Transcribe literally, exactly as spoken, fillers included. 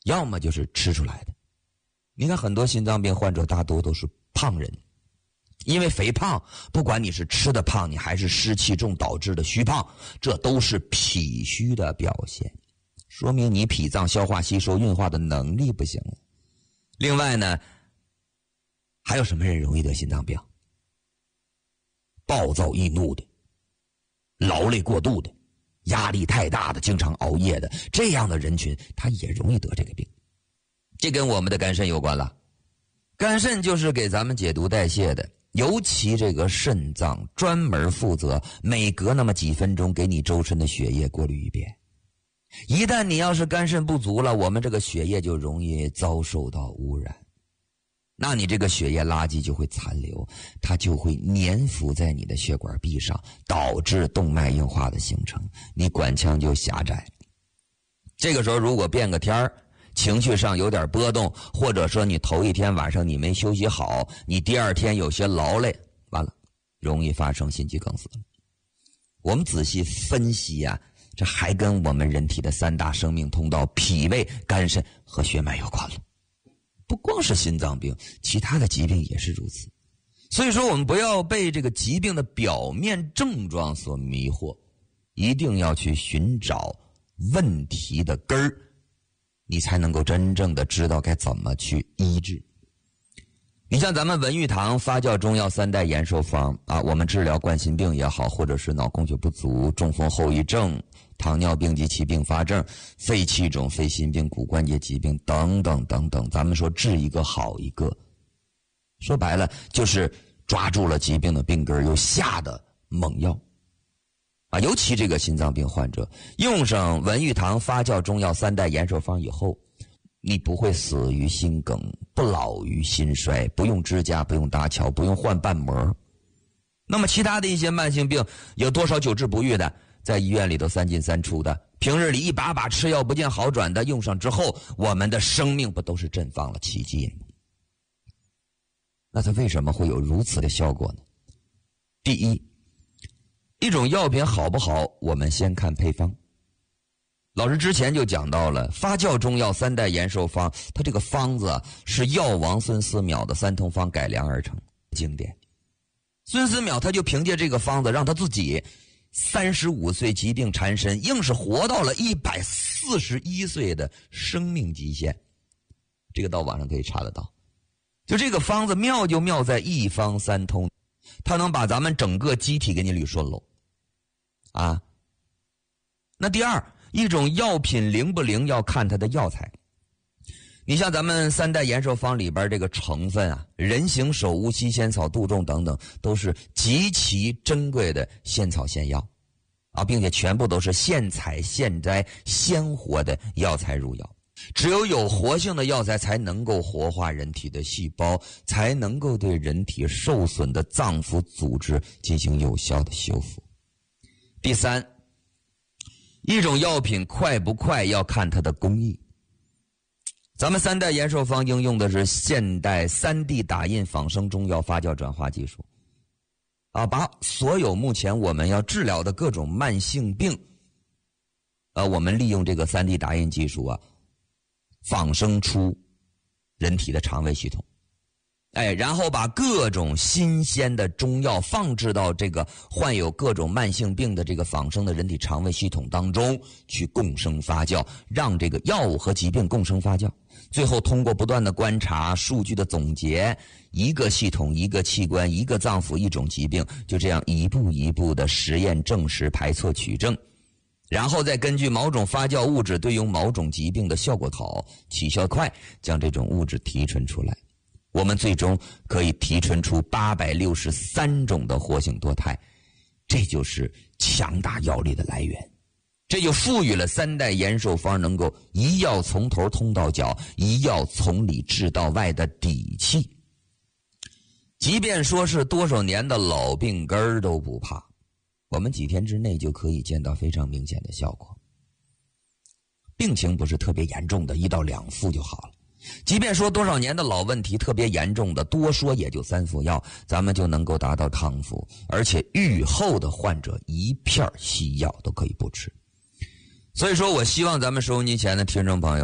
要么就是吃出来的。你看很多心脏病患者大多都是胖人，因为肥胖，不管你是吃的胖，你还是湿气重导致的虚胖，这都是脾虚的表现，说明你脾脏消化吸收运化的能力不行了。另外呢，还有什么人容易得心脏病？暴躁易怒的，劳累过度的，压力太大的，经常熬夜的，这样的人群他也容易得这个病。这跟我们的肝肾有关了。肝肾就是给咱们解毒代谢的，尤其这个肾脏专门负责每隔那么几分钟给你周身的血液过滤一遍。一旦你要是肝肾不足了，我们这个血液就容易遭受到污染，那你这个血液垃圾就会残留，它就会粘附在你的血管壁上，导致动脉硬化的形成，你管腔就狭窄。这个时候如果变个天儿，情绪上有点波动，或者说你头一天晚上你没休息好，你第二天有些劳累，完了容易发生心肌梗死了。我们仔细分析啊，这还跟我们人体的三大生命通道脾胃肝肾和血脉有关了。不光是心脏病，其他的疾病也是如此。所以说我们不要被这个疾病的表面症状所迷惑，一定要去寻找问题的根儿，你才能够真正的知道该怎么去医治。你像咱们文玉堂发酵中药三代延寿方啊，我们治疗冠心病也好，或者是脑供血不足、中风后遗症、糖尿病及其并发症、肺气肿、肺心病、骨关节疾病等等等等，咱们说治一个好一个，说白了就是抓住了疾病的病根又下的猛药啊。尤其这个心脏病患者用上文玉堂发酵中药三代延寿方以后，你不会死于心梗，不老于心衰，不用支架，不用搭桥，不用换瓣膜。那么其他的一些慢性病，有多少久治不愈的，在医院里头三进三出的，平日里一把把吃药不见好转的，用上之后我们的生命不都是绽放了奇迹吗？那它为什么会有如此的效果呢？第一，一种药品好不好，我们先看配方。老师之前就讲到了发酵中药三代延寿方，它这个方子是药王孙思邈的三通方改良而成，经典。孙思邈他就凭借这个方子，让他自己三十五岁疾病缠身，硬是活到了一百四十一岁的生命极限。这个到网上可以查得到。就这个方子妙就妙在一方三通，它能把咱们整个机体给你捋顺喽。啊，那第二，一种药品灵不灵要看它的药材。你像咱们三代延寿方里边这个成分啊，人形首乌、西仙草、杜仲等等，都是极其珍贵的仙草仙药啊，并且全部都是现采现摘鲜活的药材入药。只有有活性的药材才能够活化人体的细胞，才能够对人体受损的脏腑组织进行有效的修复。第三，一种药品快不快要看它的工艺。咱们三代延寿方应用的是现代 三 D 打印仿生中药发酵转化技术啊，把所有目前我们要治疗的各种慢性病呃，我们利用这个 三 D 打印技术啊，仿生出人体的肠胃系统，哎，然后把各种新鲜的中药放置到这个患有各种慢性病的这个仿生的人体肠胃系统当中去共生发酵，让这个药物和疾病共生发酵，最后通过不断的观察、数据的总结，一个系统、一个器官、一个脏腑、一种疾病，就这样一步一步的实验证实、排错取证，然后再根据某种发酵物质对应某种疾病的效果好、起效快，将这种物质提纯出来。我们最终可以提纯出八百六十三种的活性多肽，这就是强大药力的来源。这就赋予了三代延寿方能够一药从头通到脚，一药从里治到外的底气。即便说是多少年的老病根儿都不怕，我们几天之内就可以见到非常明显的效果。病情不是特别严重的，一到两副就好了。即便说多少年的老问题特别严重的，多说也就三副药，咱们就能够达到康复，而且愈后的患者一片西药都可以不吃。所以说我希望咱们收音机前的听众朋友